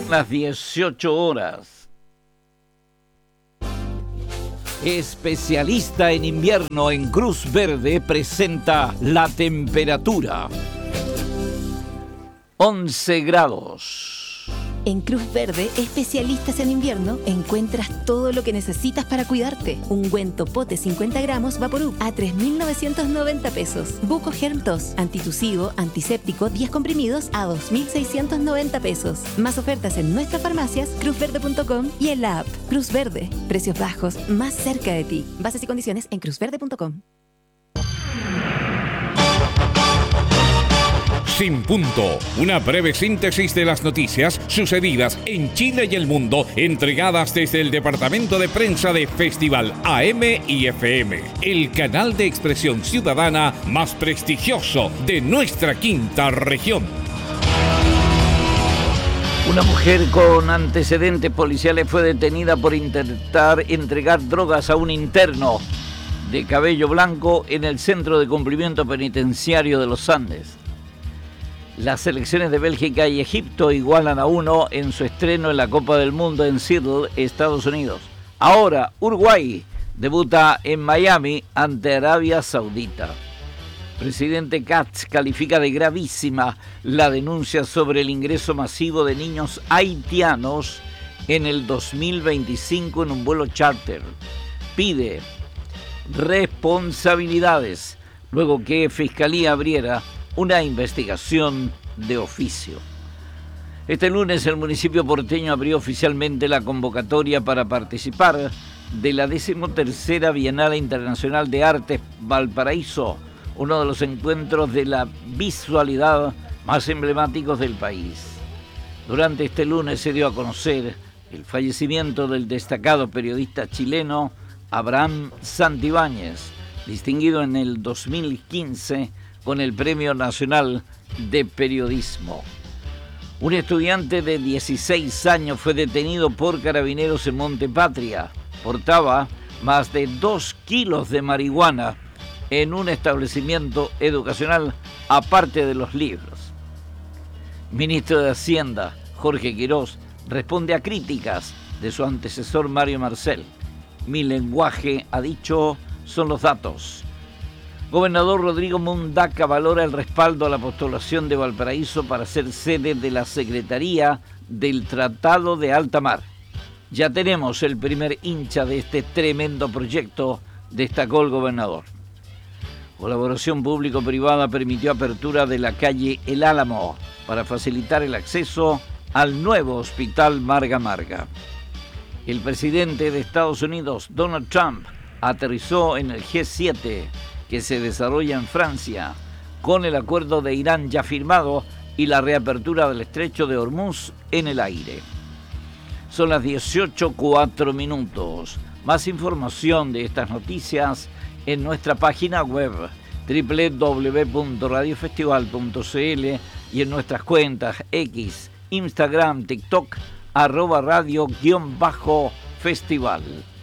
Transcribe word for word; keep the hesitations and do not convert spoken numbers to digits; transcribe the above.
Las dieciocho horas. Especialista en invierno en Cruz Verde presenta la temperatura. once grados. En Cruz Verde, especialistas en invierno, encuentras todo lo que necesitas para cuidarte. Ungüento Pote cincuenta gramos Vaporub a tres mil novecientos noventa pesos. Buco Germ Tos, antitusivo, antiséptico, diez comprimidos a dos mil seiscientos noventa pesos. Más ofertas en nuestras farmacias, cruz verde punto com y en la app. Cruz Verde, precios bajos, más cerca de ti. Bases y condiciones en cruz verde punto com. Sin Punto, una breve síntesis de las noticias sucedidas en Chile y el mundo, entregadas desde el departamento de prensa de Festival A M y F M, el canal de expresión ciudadana más prestigioso de nuestra quinta región. Una mujer con antecedentes policiales fue detenida por intentar entregar drogas a un interno de cabello blanco en el Centro de Cumplimiento Penitenciario de los Andes. Las selecciones de Bélgica y Egipto igualan a uno en su estreno en la Copa del Mundo en Seattle, Estados Unidos. Ahora, Uruguay debuta en Miami ante Arabia Saudita. Presidente Katz califica de gravísima la denuncia sobre el ingreso masivo de niños haitianos en el dos mil veinticinco en un vuelo charter. Pide responsabilidades luego que Fiscalía abriera una investigación de oficio. Este lunes el municipio porteño abrió oficialmente la convocatoria para participar de la decimotercera Bienal Internacional de Arte Valparaíso, uno de los encuentros de la visualidad más emblemáticos del país. Durante este lunes se dio a conocer el fallecimiento del destacado periodista chileno Abraham Santibáñez, distinguido en el dos mil quince con el Premio Nacional de Periodismo. Un estudiante de dieciséis años fue detenido por carabineros en Montepatria. Portaba más de dos kilos de marihuana en un establecimiento educacional, aparte de los libros. Ministro de Hacienda, Jorge Quirós, responde a críticas de su antecesor Mario Marcel. Mi lenguaje, ha dicho, son los datos. Gobernador Rodrigo Mundaca valora el respaldo a la postulación de Valparaíso para ser sede de la Secretaría del Tratado de Alta Mar. Ya tenemos el primer hincha de este tremendo proyecto, destacó el gobernador. Colaboración público-privada permitió apertura de la calle El Álamo para facilitar el acceso al nuevo Hospital Marga Marga. El presidente de Estados Unidos, Donald Trump, aterrizó en el G siete, que se desarrolla en Francia, con el acuerdo de Irán ya firmado y la reapertura del estrecho de Hormuz en el aire. Son las dieciocho cuatro minutos. Más información de estas noticias en nuestra página web doble u doble u doble u punto radio festival punto c l y en nuestras cuentas X, Instagram, TikTok, arroba radio guión bajo festival.